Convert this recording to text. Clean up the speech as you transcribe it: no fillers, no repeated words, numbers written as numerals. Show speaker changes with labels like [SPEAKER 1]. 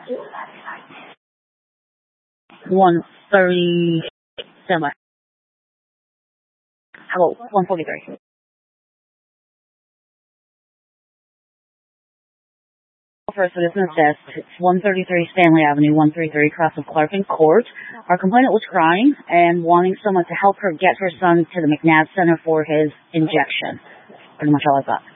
[SPEAKER 1] 1:30. Stand by. How about 1:43? First Citizens Desk. It's 133 Stanley Avenue, 133 across of Clark and Court. Our complainant was crying and wanting someone to help her get her son to the McNabb Center for his injection. Pretty much all I got.